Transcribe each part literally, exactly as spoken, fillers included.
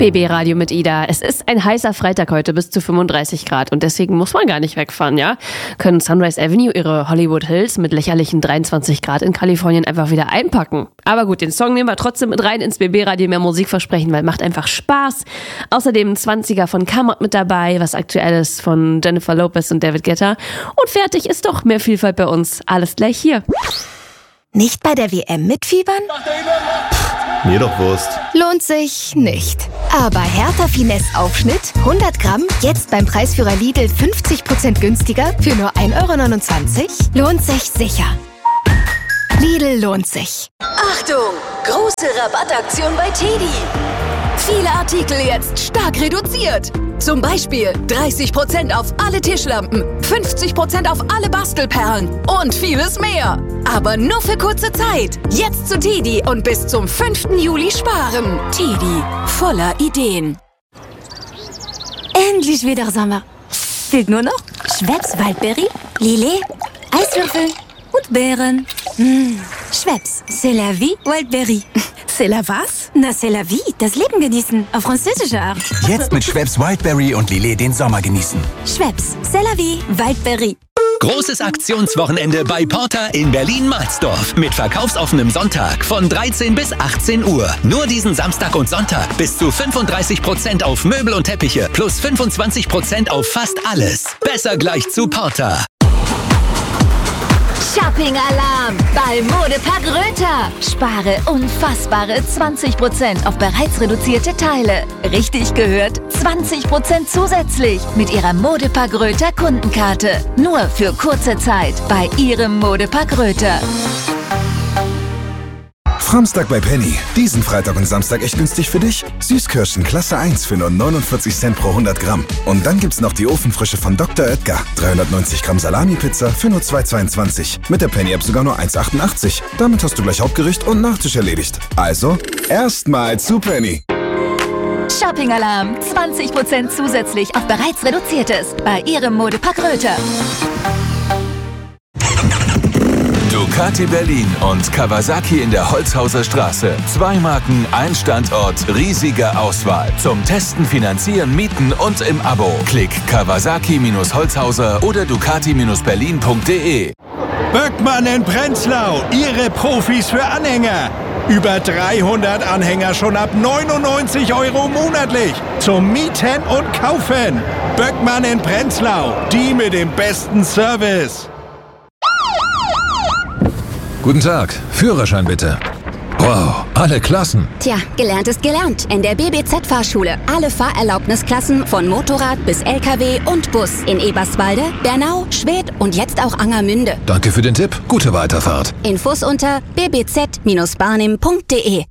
B B Radio mit Ida. Es ist ein heißer Freitag heute, bis zu fünfunddreißig Grad. Und deswegen muss man gar nicht wegfahren, ja? Können Sunrise Avenue ihre Hollywood Hills mit lächerlichen dreiundzwanzig Grad in Kalifornien einfach wieder einpacken. Aber gut, den Song nehmen wir trotzdem mit rein ins B B Radio, mehr Musik versprechen, weil macht einfach Spaß. Außerdem ein zwanziger von Kamot mit dabei, was Aktuelles von Jennifer Lopez und David Guetta. Und fertig ist doch mehr Vielfalt bei uns. Alles gleich hier. Nicht bei der W M mitfiebern? Mir doch Wurst. Lohnt sich nicht. Aber Hertha Finesse Aufschnitt, hundert Gramm, jetzt beim Preisführer Lidl fünfzig Prozent günstiger für nur ein Euro neunundzwanzig? Lohnt sich sicher. Lidl lohnt sich. Achtung! Große Rabattaktion bei Teddy. Viele Artikel jetzt stark reduziert. Zum Beispiel dreißig Prozent auf alle Tischlampen, fünfzig Prozent auf alle Bastelperlen und vieles mehr. Aber nur für kurze Zeit. Jetzt zu Teddy und bis zum fünften Juli sparen. Teddy, voller Ideen. Endlich wieder Sommer. Fehlt nur noch Schweppes Waldberry, Lillet, Eiswürfel und Beeren. Mmh. Schweppes, c'est la vie, Waldberry. C'est la was? Na, c'est la vie, das Leben genießen, auf französische Art. Jetzt mit Schweppes Wildberry und Lillet den Sommer genießen. Schweppes, c'est la vie, Waldberry. Großes Aktionswochenende bei Porter in Berlin-Marsdorf mit verkaufsoffenem Sonntag von dreizehn bis achtzehn Uhr. Nur diesen Samstag und Sonntag bis zu fünfunddreißig Prozent auf Möbel und Teppiche plus fünfundzwanzig Prozent auf fast alles. Besser gleich zu Porter. Shopping-Alarm bei Modepark Röther. Spare unfassbare zwanzig Prozent auf bereits reduzierte Teile. Richtig gehört, zwanzig Prozent zusätzlich mit Ihrer Modepark Röther Kundenkarte. Nur für kurze Zeit bei Ihrem Modepark Röther. Samstag bei Penny. Diesen Freitag und Samstag echt günstig für dich. Süßkirschen Klasse eins für nur neunundvierzig Cent pro hundert Gramm. Und dann gibt's noch die Ofenfrische von Doktor Oetker. dreihundertneunzig Gramm Salami-Pizza für nur zwei Euro zweiundzwanzig. Mit der Penny-App sogar nur eins Euro achtundachtzig. Damit hast du gleich Hauptgericht und Nachtisch erledigt. Also, erstmal zu Penny. Shopping-Alarm. zwanzig Prozent zusätzlich auf bereits reduziertes bei Ihrem Modepark Röther. Ducati Berlin und Kawasaki in der Holzhauser Straße. Zwei Marken, ein Standort, riesige Auswahl. Zum Testen, Finanzieren, Mieten und im Abo. Klick Kawasaki-Holzhauser oder Ducati-Berlin punkt de. Böckmann in Prenzlau, Ihre Profis für Anhänger. Über dreihundert Anhänger schon ab neunundneunzig Euro monatlich. Zum Mieten und Kaufen. Böckmann in Prenzlau, die mit dem besten Service. Guten Tag, Führerschein bitte. Wow, alle Klassen. Tja, gelernt ist gelernt. In der B B Z-Fahrschule. Alle Fahrerlaubnisklassen von Motorrad bis L K W und Bus. In Eberswalde, Bernau, Schwedt und jetzt auch Angermünde. Danke für den Tipp. Gute Weiterfahrt. Infos unter b b z barnim punkt de.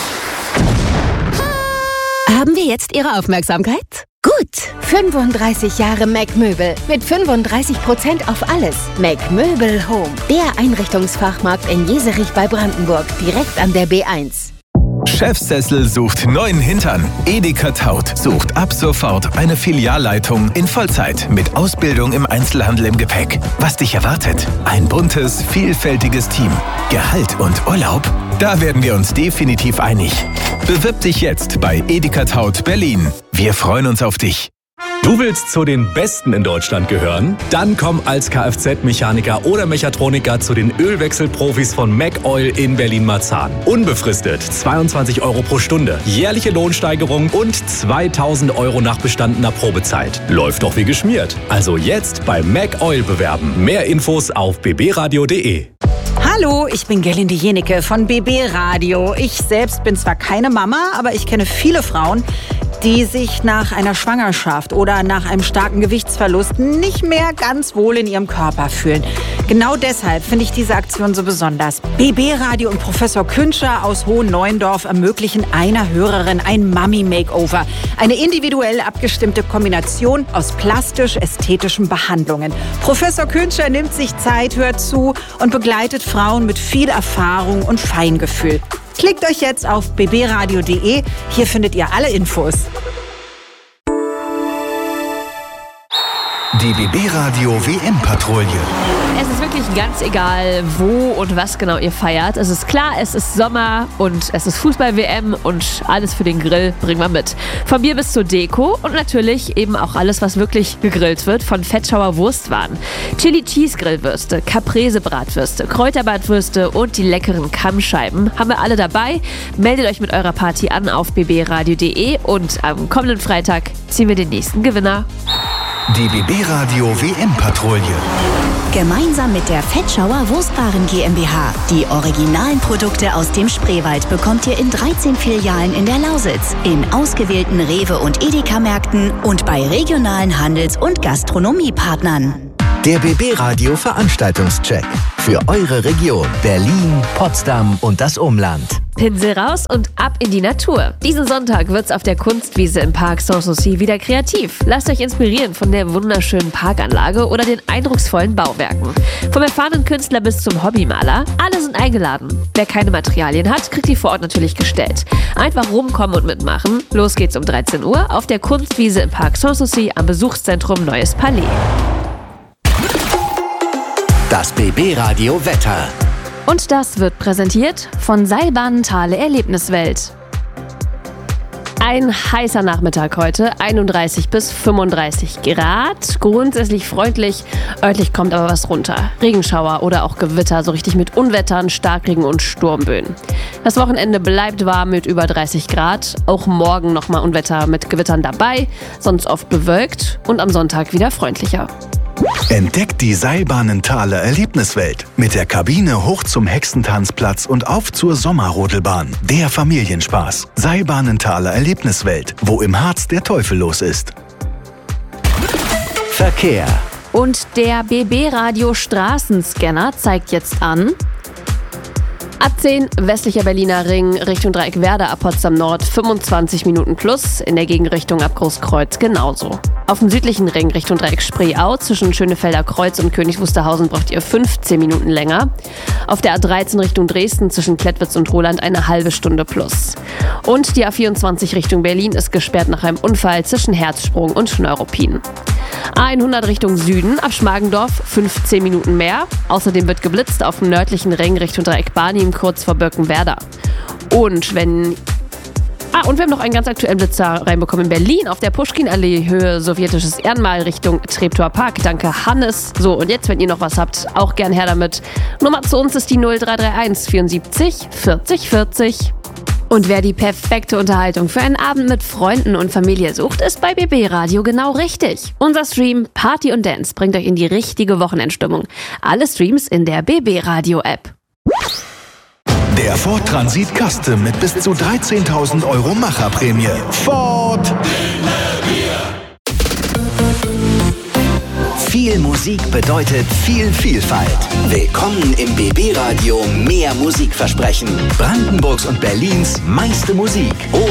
Haben wir jetzt Ihre Aufmerksamkeit? Gut, fünfunddreißig Jahre Mac Möbel mit fünfunddreißig Prozent auf alles. Mac Möbel Home, der Einrichtungsfachmarkt in Jeserich bei Brandenburg, direkt an der B eins. Chefsessel sucht neuen Hintern. Edeka Taut sucht ab sofort eine Filialleitung in Vollzeit mit Ausbildung im Einzelhandel im Gepäck. Was dich erwartet? Ein buntes, vielfältiges Team. Gehalt und Urlaub? Da werden wir uns definitiv einig. Bewirb dich jetzt bei Edeka Taut Berlin. Wir freuen uns auf dich. Du willst zu den Besten in Deutschland gehören? Dann komm als Kfz-Mechaniker oder Mechatroniker zu den Ölwechselprofis von MacOil in Berlin-Marzahn. Unbefristet zweiundzwanzig Euro pro Stunde, jährliche Lohnsteigerung und zweitausend Euro nach bestandener Probezeit. Läuft doch wie geschmiert. Also jetzt bei MacOil bewerben. Mehr Infos auf b b radio punkt de. Hallo, ich bin Gerlinde Jenecke von B B Radio. Ich selbst bin zwar keine Mama, aber ich kenne viele Frauen, die sich nach einer Schwangerschaft oder nach einem starken Gewichtsverlust nicht mehr ganz wohl in ihrem Körper fühlen. Genau deshalb finde ich diese Aktion so besonders. B B Radio und Professor Künscher aus Hohenneuendorf ermöglichen einer Hörerin ein Mummy-Makeover. Eine individuell abgestimmte Kombination aus plastisch-ästhetischen Behandlungen. Professor Künscher nimmt sich Zeit, hört zu und begleitet Frauen mit viel Erfahrung und Feingefühl. Klickt euch jetzt auf b b radio punkt de. Hier findet ihr alle Infos. Die B B-Radio W M-Patrouille. Es ist wirklich ganz egal, wo und was genau ihr feiert. Es ist klar, es ist Sommer und es ist Fußball-W M und alles für den Grill bringen wir mit. Vom Bier bis zur Deko und natürlich eben auch alles, was wirklich gegrillt wird, von Fettschauer Wurstwaren. Chili-Cheese-Grillwürste, Caprese-Bratwürste, Kräuterbratwürste und die leckeren Kammscheiben haben wir alle dabei. Meldet euch mit eurer Party an auf b b radio punkt d e und am kommenden Freitag ziehen wir den nächsten Gewinner. Die B B-Radio W M-Patrouille. Gemeinsam mit der Fettschauer Wurstwaren GmbH. Die originalen Produkte aus dem Spreewald bekommt ihr in dreizehn Filialen in der Lausitz, in ausgewählten Rewe- und Edeka-Märkten und bei regionalen Handels- und Gastronomiepartnern. Der B B-Radio Veranstaltungscheck für eure Region Berlin, Potsdam und das Umland. Pinsel raus und ab in die Natur. Diesen Sonntag wird's auf der Kunstwiese im Park Sanssouci wieder kreativ. Lasst euch inspirieren von der wunderschönen Parkanlage oder den eindrucksvollen Bauwerken. Vom erfahrenen Künstler bis zum Hobbymaler, alle sind eingeladen. Wer keine Materialien hat, kriegt die vor Ort natürlich gestellt. Einfach rumkommen und mitmachen. Los geht's um dreizehn Uhr auf der Kunstwiese im Park Sanssouci am Besuchszentrum Neues Palais. Das B B-Radio Wetter. Und das wird präsentiert von Seilbahnen Thale Erlebniswelt. Ein heißer Nachmittag heute, einunddreißig bis fünfunddreißig Grad, grundsätzlich freundlich, örtlich kommt aber was runter. Regenschauer oder auch Gewitter, so richtig mit Unwettern, Starkregen und Sturmböen. Das Wochenende bleibt warm mit über dreißig Grad, auch morgen nochmal Unwetter mit Gewittern dabei, sonst oft bewölkt und am Sonntag wieder freundlicher. Entdeckt die Seilbahnen Thale Erlebniswelt mit der Kabine hoch zum Hexentanzplatz und auf zur Sommerrodelbahn. Der Familienspaß. Seilbahnen Thale Erlebniswelt, wo im Harz der Teufel los ist. Verkehr. Und der B B-Radio Straßenscanner zeigt jetzt an: A zehn, westlicher Berliner Ring, Richtung Dreieckwerder ab Potsdam Nord, fünfundzwanzig Minuten plus, in der Gegenrichtung ab Großkreuz genauso. Auf dem südlichen Ring Richtung Dreieck Spreeau zwischen Schönefelder Kreuz und Königs Wusterhausen braucht ihr fünfzehn Minuten länger. Auf der A dreizehn Richtung Dresden zwischen Klettwitz und Roland eine halbe Stunde plus. Und die A vierundzwanzig Richtung Berlin ist gesperrt nach einem Unfall zwischen Herzsprung und Neuruppin. A hundert Richtung Süden ab Schmargendorf fünfzehn Minuten mehr. Außerdem wird geblitzt auf dem nördlichen Ring Richtung Dreieck Barnim kurz vor Birkenwerder. Und wenn Ah, und wir haben noch einen ganz aktuellen Blitzer reinbekommen in Berlin auf der Puschkin-Allee, Höhe Sowjetisches Ehrenmal Richtung Treptower Park. Danke, Hannes. So, und jetzt, wenn ihr noch was habt, auch gern her damit. Nummer zu uns ist die null drei drei eins vierundsiebzig vierzig vierzig. Und wer die perfekte Unterhaltung für einen Abend mit Freunden und Familie sucht, ist bei B B-Radio genau richtig. Unser Stream Party und Dance bringt euch in die richtige Wochenendstimmung. Alle Streams in der B B-Radio-App. Der Ford Transit Custom mit bis zu dreizehntausend Euro Macherprämie. Ford! Viel Musik bedeutet viel Vielfalt. Willkommen im B B-Radio Mehr Musikversprechen. Brandenburgs und Berlins meiste Musik.